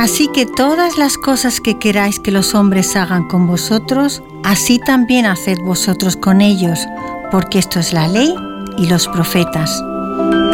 Así que todas las cosas que queráis que los hombres hagan con vosotros, así también haced vosotros con ellos, porque esto es la ley y los profetas.